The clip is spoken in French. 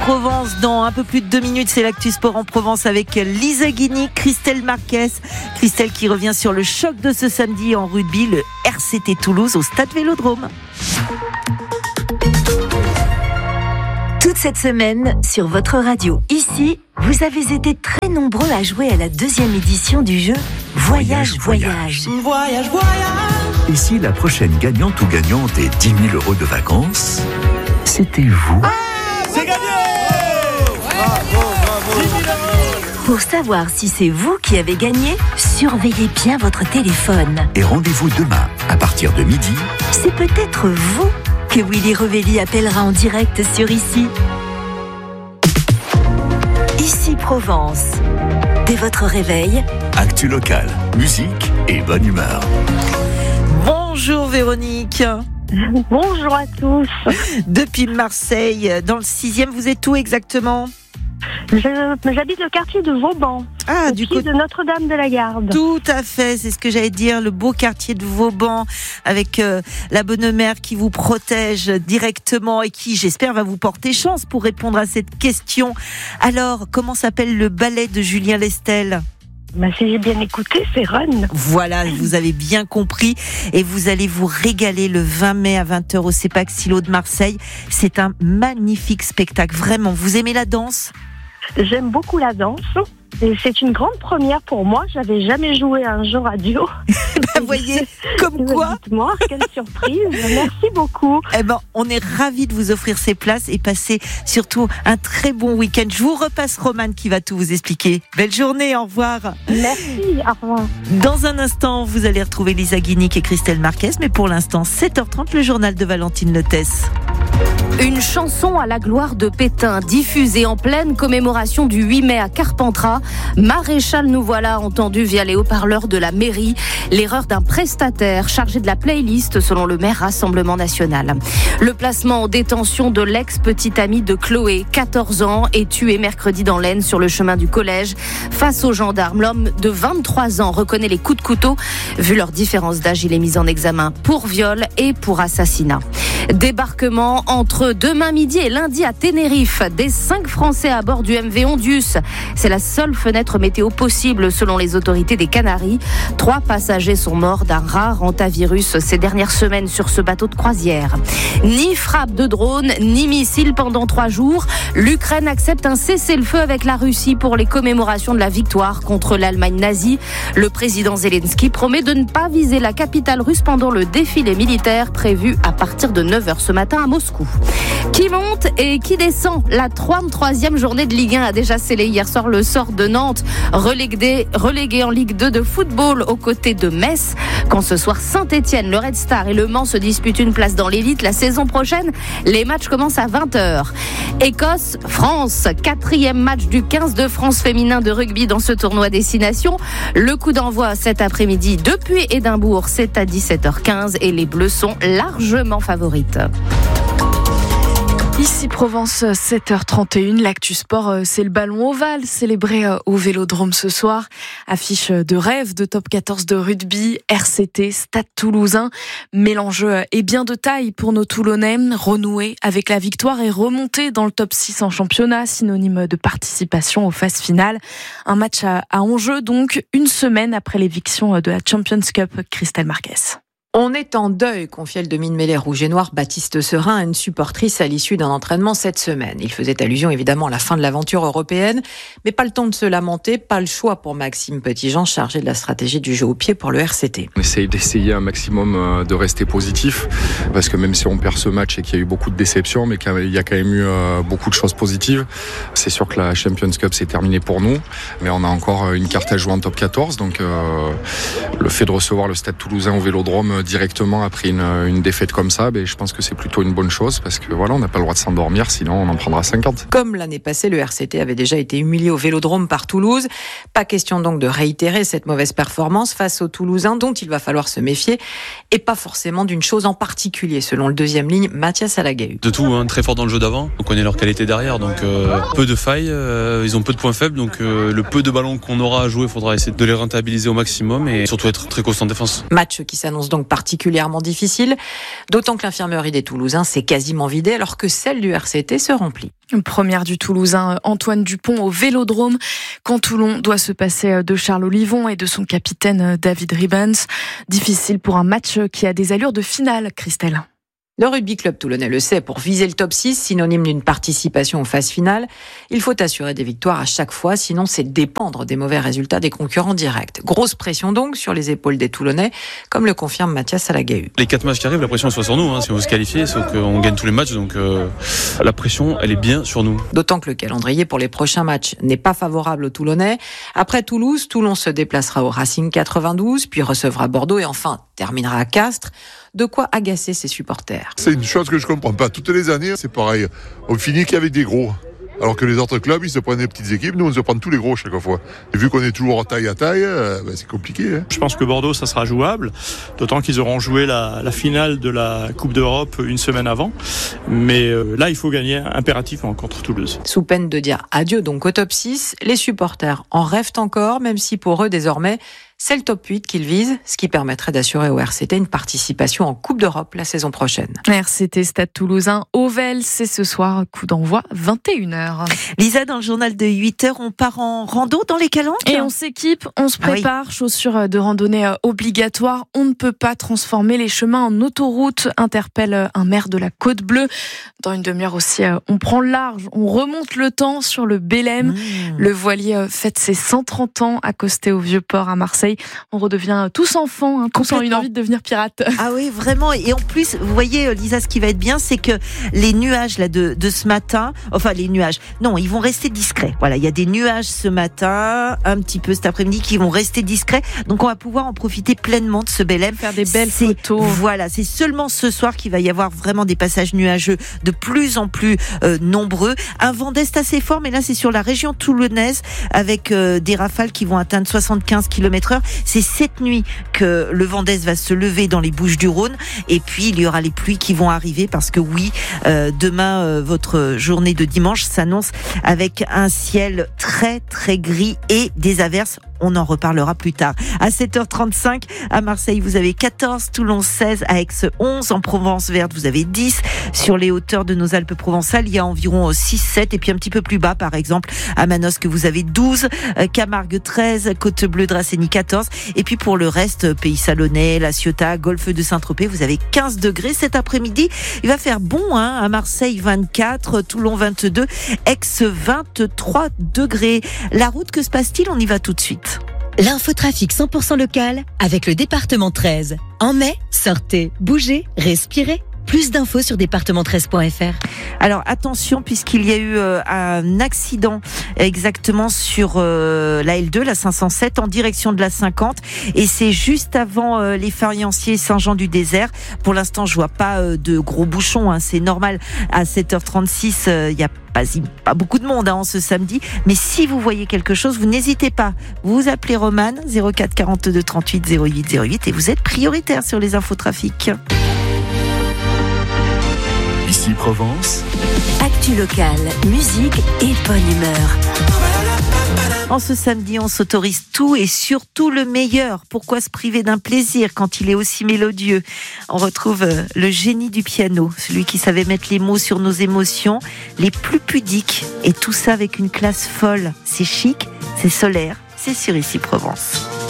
Provence, dans un peu plus de 2 minutes, c'est l'Actu Sport en Provence avec Lisa Guigny, Christelle Marquez. Christelle qui revient sur le choc de ce samedi en rugby, le RCT Toulouse au Stade Vélodrome. Toute cette semaine, sur votre radio, ici, vous avez été très nombreux à jouer à la 2e édition du jeu Voyage. Et si la prochaine gagnante ou gagnant des 10 000 € de vacances, c'était vous? C'est gagné! Bravo! Pour savoir si c'est vous qui avez gagné, surveillez bien votre téléphone. Et rendez-vous demain, à partir de midi. C'est peut-être vous que Willy Revelli appellera en direct sur Ici. Ici Provence. Dès votre réveil, Actu locale, musique et bonne humeur. Bonjour Véronique. Bonjour à tous. Depuis Marseille, dans le 6e, vous êtes où exactement ? J'habite le quartier de Vauban, du côté de Notre-Dame de la Garde. Tout à fait, c'est ce que j'allais dire, le beau quartier de Vauban avec la bonne mère qui vous protège directement et qui, j'espère, va vous porter chance pour répondre à cette question. Alors, comment s'appelle le ballet de Julien Lestel ? Si j'ai bien écouté, c'est Run. Voilà, vous avez bien compris et vous allez vous régaler le 20 mai à 20h au CEPAC Silo de Marseille. C'est un magnifique spectacle, vraiment. Vous aimez la danse ? J'aime beaucoup la danse et c'est une grande première pour moi. J'avais jamais joué à un jeu radio. Vous voyez, comme quoi. Dites-moi, quelle surprise. Merci beaucoup. On est ravis de vous offrir ces places et passer surtout un très bon week-end. Je vous repasse Romane qui va tout vous expliquer. Belle journée, au revoir. Merci, au revoir. Dans un instant, vous allez retrouver Lisa Guigny et Christelle Marquez, mais pour l'instant, 7h30, le journal de Valentine Lotès. Une chanson à la gloire de Pétain, diffusée en pleine commémoration du 8 mai à Carpentras. Maréchal, nous voilà entendu via les haut-parleurs de la mairie. L'erreur d'un prestataire chargé de la playlist selon le maire Rassemblement National. Le placement en détention de l'ex-petite amie de Chloé, 14 ans, est tué mercredi dans l'Aisne sur le chemin du collège. Face aux gendarmes, l'homme de 23 ans reconnaît les coups de couteau. Vu leur différence d'âge, il est mis en examen pour viol et pour assassinat. Débarquement entre demain midi et lundi à Tenerife des 5 Français à bord du MV Ondius. C'est la seule fenêtre météo possible selon les autorités des Canaries. 3 passagers sont morts d'un rare hantavirus ces dernières semaines sur ce bateau de croisière. Ni frappe de drone, ni missile pendant 3 jours. L'Ukraine accepte un cessez-le-feu avec la Russie pour les commémorations de la victoire contre l'Allemagne nazie. Le président Zelensky promet de ne pas viser la capitale russe pendant le défilé militaire prévu à partir de 9h ce matin à Moscou. Qui monte et qui descend ? La 33e journée de Ligue 1 a déjà scellé hier soir le sort de Nantes, relégué en Ligue 2 de football aux côtés de Metz. Quand ce soir Saint-Etienne, le Red Star et le Mans se disputent une place dans l'élite la saison prochaine, les matchs commencent à 20h. Écosse-France, 4e match du 15 de France féminin de rugby dans ce tournoi Destination. Le coup d'envoi cet après-midi depuis Édimbourg, c'est à 17h15 et les Bleus sont largement favorites. Ici Provence, 7h31, l'actu sport, c'est le ballon ovale célébré au Vélodrome ce soir. Affiche de rêve de top 14 de rugby, RCT, Stade Toulousain. Mais l'enjeu est bien de taille pour nos Toulonnais. Renouer avec la victoire et remonter dans le top 6 en championnat, synonyme de participation aux phases finales. Un match à enjeu donc, une semaine après l'éviction de la Champions Cup, Christelle Marquez. On est en deuil, confiait le demi-mêlée rouge et noir Baptiste Serin à une supportrice à l'issue d'un entraînement cette semaine. Il faisait allusion évidemment à la fin de l'aventure européenne, mais pas le temps de se lamenter, pas le choix pour Maxime Petitjean, chargé de la stratégie du jeu au pied pour le RCT. On essaye d'essayer un maximum de rester positif, parce que même si on perd ce match et qu'il y a eu beaucoup de déceptions, mais qu'il y a quand même eu beaucoup de choses positives, c'est sûr que la Champions Cup c'est terminé pour nous, mais on a encore une carte à jouer en top 14, donc le fait de recevoir le Stade Toulousain au Vélodrome directement après une défaite comme ça, je pense que c'est plutôt une bonne chose parce que voilà, on n'a pas le droit de s'endormir, sinon on en prendra 50. Comme l'année passée, le RCT avait déjà été humilié au Vélodrome par Toulouse. Pas question donc de réitérer cette mauvaise performance face aux Toulousains dont il va falloir se méfier et pas forcément d'une chose en particulier selon le deuxième ligne Mathias Alagahu. De tout, très fort dans le jeu d'avant, on connaît leur qualité derrière, donc peu de failles, ils ont peu de points faibles, donc le peu de ballons qu'on aura à jouer, il faudra essayer de les rentabiliser au maximum et surtout être très constant en défense. Match qui s'annonce donc particulièrement difficile, d'autant que l'infirmerie des Toulousains s'est quasiment vidée alors que celle du RCT se remplit. Première du Toulousain Antoine Dupont au Vélodrome quand Toulon doit se passer de Charles Olivon et de son capitaine David Ribbans. Difficile pour un match qui a des allures de finale, Christelle. Le rugby club toulonnais le sait, pour viser le top 6, synonyme d'une participation aux phases finales, il faut assurer des victoires à chaque fois, sinon c'est dépendre des mauvais résultats des concurrents directs. Grosse pression donc sur les épaules des Toulonnais, comme le confirme Mathias Salagahu. Les 4 matchs qui arrivent, la pression soit sur nous. Si on veut se qualifier, c'est qu'on gagne tous les matchs. Donc la pression, elle est bien sur nous. D'autant que le calendrier pour les prochains matchs n'est pas favorable aux Toulonnais. Après Toulouse, Toulon se déplacera au Racing 92, puis recevra Bordeaux et enfin terminera à Castres. De quoi agacer ses supporters. C'est une chose que je comprends pas. Toutes les années, c'est pareil. On finit qu'avec des gros. Alors que les autres clubs, ils se prennent des petites équipes. Nous, on se prend tous les gros chaque fois. Et vu qu'on est toujours taille à taille, c'est compliqué. Je pense que Bordeaux, ça sera jouable. D'autant qu'ils auront joué la finale de la Coupe d'Europe une semaine avant. Mais là, il faut gagner impérativement contre Toulouse. Sous peine de dire adieu donc au top 6, les supporters en rêvent encore, même si pour eux, désormais, c'est le top 8 qu'ils visent, ce qui permettrait d'assurer au RCT une participation en Coupe d'Europe la saison prochaine. RCT Stade Toulousain, Auvel, c'est ce soir, coup d'envoi 21h. Lisa, dans le journal de 8h, on part en rando dans les Calanques. Et on s'équipe, on se prépare, chaussures de randonnée obligatoires. On ne peut pas transformer les chemins en autoroute, interpelle un maire de la Côte-Bleue. Dans une demi-heure aussi, on prend le large, on remonte le temps sur le Bélem. Le voilier fête ses 130 ans, accosté au Vieux-Port à Marseille. On redevient tous enfants, tous ont une envie de devenir pirate. Ah oui, vraiment. Et en plus, vous voyez, Lisa, ce qui va être bien, c'est que les nuages là de ce matin, enfin les nuages, non, ils vont rester discrets. Voilà, il y a des nuages ce matin, un petit peu cet après-midi, qui vont rester discrets. Donc on va pouvoir en profiter pleinement de ce Bélem. Faire des belles photos. Voilà, c'est seulement ce soir qu'il va y avoir vraiment des passages nuageux de plus en plus nombreux. Un vent d'est assez fort, mais là c'est sur la région toulonnaise avec des rafales qui vont atteindre 75 km/h. C'est cette nuit que le vent d'est va se lever dans les Bouches-du-Rhône et puis il y aura les pluies qui vont arriver parce que oui, demain votre journée de dimanche s'annonce avec un ciel très très gris et des averses. On en reparlera plus tard. À 7h35, à Marseille, vous avez 14, Toulon 16, à Aix 11, en Provence verte, vous avez 10. Sur les hauteurs de nos Alpes provençales, il y a environ 6-7. Et puis un petit peu plus bas, par exemple, à Manosque, vous avez 12, Camargue 13, Côte-Bleue, Dracénie 14. Et puis pour le reste, Pays Salonnais, La Ciotat, Golfe de Saint-Tropez, vous avez 15 degrés cet après-midi. Il va faire bon, à Marseille 24, Toulon 22, Aix 23 degrés. La route, que se passe-t-il? On y va tout de suite. L'infotrafic 100% local avec le département 13. En mai, sortez, bougez, respirez. Plus d'infos sur département13.fr. Alors attention, puisqu'il y a eu un accident exactement sur la L2, la 507, en direction de la 50, et c'est juste avant les Farianciers Saint-Jean-du-Désert. Pour l'instant, je vois pas de gros bouchons, c'est normal. À 7h36, il y a pas beaucoup de monde en ce samedi, mais si vous voyez quelque chose, vous n'hésitez pas. Vous appelez Romane 04 42 38 08 08 et vous êtes prioritaire sur les infotrafics. Ici Provence. Actu locale, musique et bonne humeur. En ce samedi, on s'autorise tout et surtout le meilleur. Pourquoi se priver d'un plaisir quand il est aussi mélodieux? On retrouve le génie du piano, celui qui savait mettre les mots sur nos émotions les plus pudiques, et tout ça avec une classe folle. C'est chic, c'est solaire, c'est sur Ici Provence.